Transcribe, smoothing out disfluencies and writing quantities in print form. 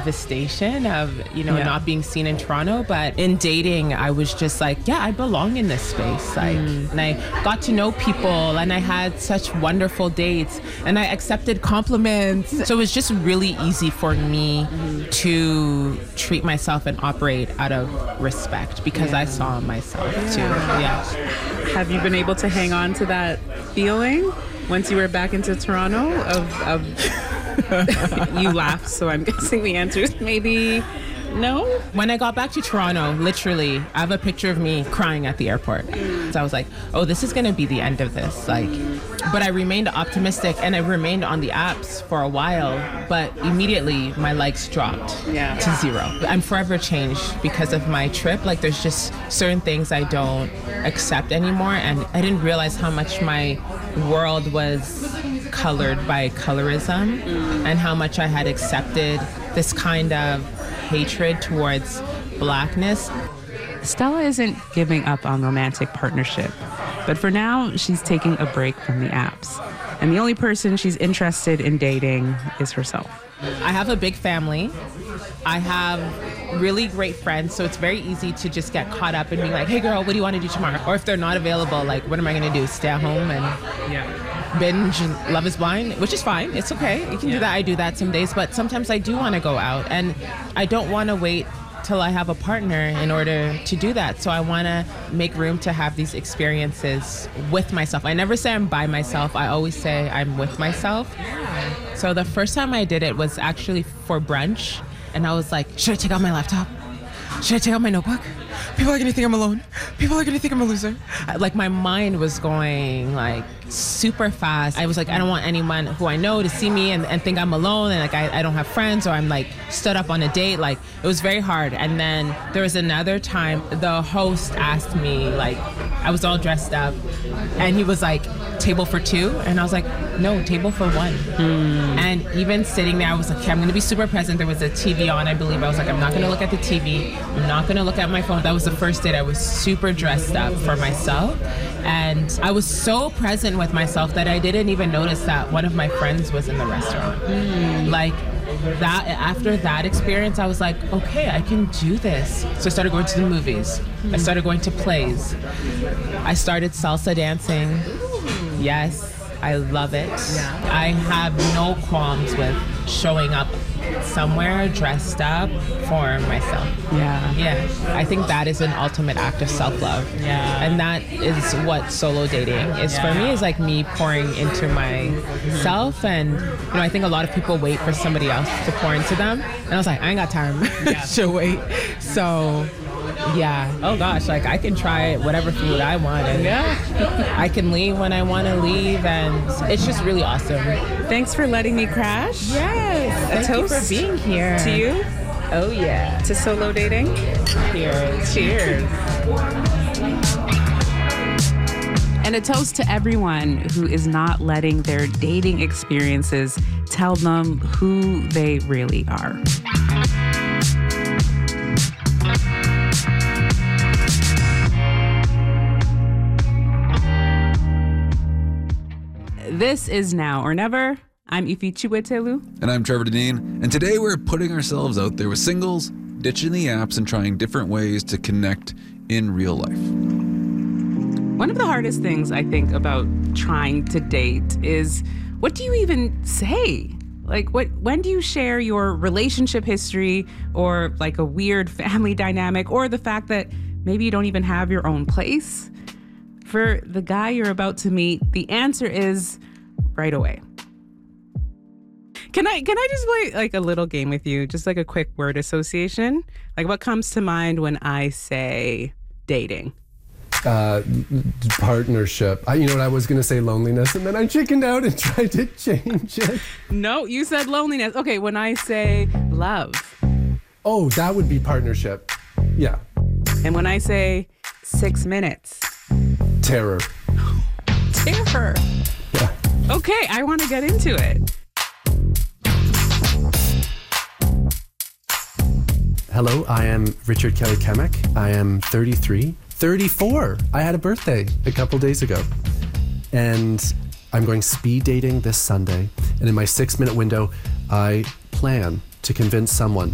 devastation of, not being seen in Toronto. But in dating, I was just like, I belong in this space. Like, and I got to know people, and I had such wonderful dates, and I accepted compliments. So it was just really easy for me to treat myself and operate out of respect because I saw myself too. Yeah. Have you been able to hang on to that feeling once you were back into Toronto of you laughed, so I'm guessing the answer is maybe no? When I got back to Toronto, literally, I have a picture of me crying at the airport. So I was like, oh, this is going to be the end of this. But I remained optimistic, and I remained on the apps for a while, but immediately my likes dropped to 0. I'm forever changed because of my trip. Like, there's just certain things I don't accept anymore, and I didn't realize how much my world was colored by colorism and how much I had accepted this kind of hatred towards blackness. Stella isn't giving up on romantic partnership, but for now, she's taking a break from the apps. And the only person she's interested in dating is herself. I have a big family. I have really great friends, so it's very easy to just get caught up and be like, hey girl, what do you want to do tomorrow? Or if they're not available, like, what am I going to do? Stay at home and binge Love is Blind, which is fine. It's okay. You can do that. I do that some days, but sometimes I do want to go out, and I don't want to wait till I have a partner in order to do that. So I want to make room to have these experiences with myself. I never say I'm by myself. I always say I'm with myself. So the first time I did it was actually for brunch, and I was like, should I take out my laptop? Should I take out my notebook? People are going to think I'm alone. People are going to think I'm a loser. Like, my mind was going like super fast. I was like, I don't want anyone who I know to see me and think I'm alone, and like I don't have friends, or I'm like stood up on a date. Like, it was very hard. And then there was another time the host asked me, like, I was all dressed up, and he was like, table for 2? And I was like, no, table for 1. And even sitting there, I was like, okay, I'm going to be super present. There was a TV on, I believe. I was like, I'm not going to look at the TV. I'm not going to look at my phone. That was the first date I was super dressed up for myself. And I was so present with myself that I didn't even notice that one of my friends was in the restaurant. Like, that after that experience, I was like, okay, I can do this. So I started going to the movies. I started going to plays. I started salsa dancing. Yes, I love it. I have no qualms with showing up somewhere dressed up for myself. I think that is an ultimate act of self-love. And that is what solo dating is for me, is like me pouring into myself. And I think a lot of people wait for somebody else to pour into them, and I was like, I ain't got time to wait. So oh gosh, like, I can try whatever food I want, and I can leave when I want to leave, and it's just really awesome. Thanks for letting me crash. Yes, thank you for being here. To you. Oh yeah. To solo dating. Cheers. And a toast to everyone who is not letting their dating experiences tell them who they really are. This is Now or Never. I'm Ifi Chiwetelu. And I'm Trevor Deneen. And today we're putting ourselves out there with singles, ditching the apps, and trying different ways to connect in real life. One of the hardest things I think about trying to date is, what do you even say? Like, when do you share your relationship history, or like a weird family dynamic, or the fact that maybe you don't even have your own place? For the guy you're about to meet, the answer is right away. Can I just play like a little game with you? Just like a quick word association? Like, what comes to mind when I say dating? Partnership. You know what, I was going to say loneliness, and then I chickened out and tried to change it. No, you said loneliness. Okay, when I say love. Oh, that would be partnership. Yeah. And when I say 6 minutes. Terror. Terror. Yeah. Okay, I want to get into it. Hello, I am Richard Kelly Kemek. I am 33. 34. I had a birthday a couple days ago. And I'm going speed dating this Sunday. And in my 6-minute window, I plan to convince someone